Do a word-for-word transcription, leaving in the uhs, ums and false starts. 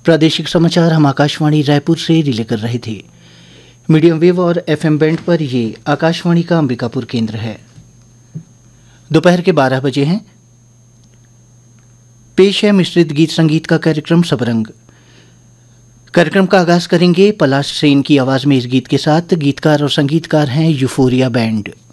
प्रादेशिक समाचार हम आकाशवाणी रायपुर से रिले कर रहे थे। मीडियम वेव और एफएम बैंड पर ये आकाशवाणी का अंबिकापुर केंद्र है। दोपहर के बारह बजे हैं। पेश है मिश्रित गीत संगीत का कार्यक्रम सबरंग। कार्यक्रम का आगाज करेंगे पलाश सेन की आवाज में इस गीत के साथ। गीतकार और संगीतकार हैं यूफोरिया बैंड।